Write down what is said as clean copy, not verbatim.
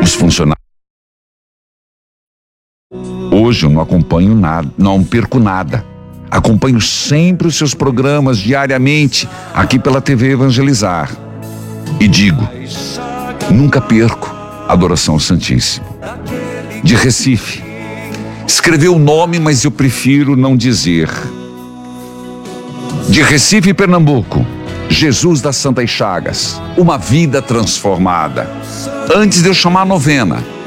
os funcionários. Hoje eu não acompanho nada, não perco nada. Acompanho sempre os seus programas diariamente aqui pela TV Evangelizar. E digo, nunca perco a adoração ao Santíssimo. De Recife. Escreveu o nome, mas eu prefiro não dizer. De Recife, Pernambuco. Jesus das Santas Chagas. Uma vida transformada. Antes de eu chamar a novena,